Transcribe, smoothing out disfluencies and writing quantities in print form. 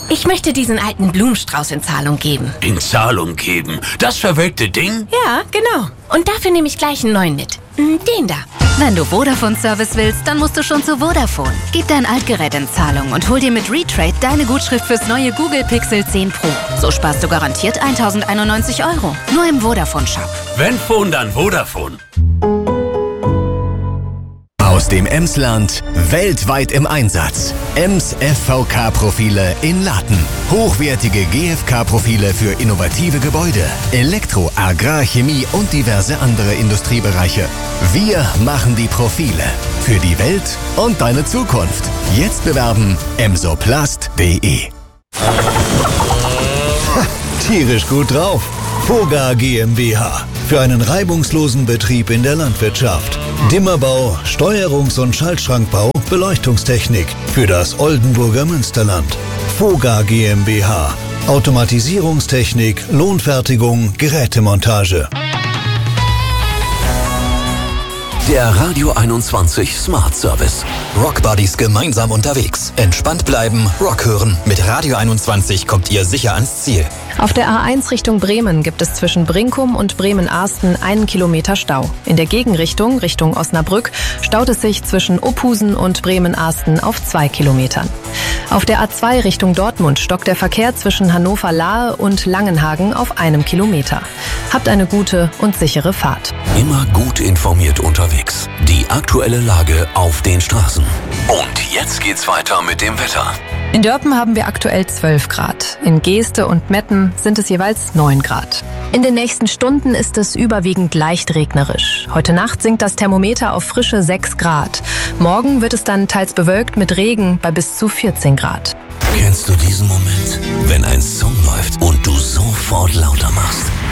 Ich möchte diesen alten Blumenstrauß in Zahlung geben. In Zahlung geben? Das verwelkte Ding? Ja, genau. Und dafür nehme ich gleich einen neuen mit. Den da. Wenn du Vodafone-Service willst, dann musst du schon zu Vodafone. Gib dein Altgerät in Zahlung und hol dir mit Retrade deine Gutschrift fürs neue Google Pixel 10 Pro. So sparst du garantiert 1.091 €. Nur im Vodafone-Shop. Wenn Phone, dann Vodafone. Aus dem Emsland, weltweit im Einsatz. Ems FVK-Profile in Laten. Hochwertige GFK-Profile für innovative Gebäude, Elektro, Agrar, Chemie und diverse andere Industriebereiche. Wir machen die Profile für die Welt und deine Zukunft. Jetzt bewerben emsoplast.de. Tierisch gut drauf. FOGA GmbH. Für einen reibungslosen Betrieb in der Landwirtschaft. Dimmerbau, Steuerungs- und Schaltschrankbau, Beleuchtungstechnik. Für das Oldenburger Münsterland. FOGA GmbH. Automatisierungstechnik, Lohnfertigung, Gerätemontage. Der Radio 21 Smart Service. Rock Buddies gemeinsam unterwegs. Entspannt bleiben, Rock hören. Mit Radio 21 kommt ihr sicher ans Ziel. Auf der A1 Richtung Bremen gibt es zwischen Brinkum und Bremen-Arsten 1 Kilometer Stau. In der Gegenrichtung, Richtung Osnabrück, staut es sich zwischen Opusen und Bremen-Arsten auf 2 Kilometern. Auf der A2 Richtung Dortmund stockt der Verkehr zwischen Hannover-Lahe und Langenhagen auf 1 Kilometer. Habt eine gute und sichere Fahrt. Immer gut informiert unterwegs. Die aktuelle Lage auf den Straßen. Und jetzt geht's weiter mit dem Wetter. In Dörpen haben wir aktuell 12 Grad. In Geeste und Metten sind es jeweils 9 Grad. In den nächsten Stunden ist es überwiegend leicht regnerisch. Heute Nacht sinkt das Thermometer auf frische 6 Grad. Morgen wird es dann teils bewölkt mit Regen bei bis zu 14 Grad. Kennst du diesen Moment, wenn ein Song läuft und du sofort lauter machst?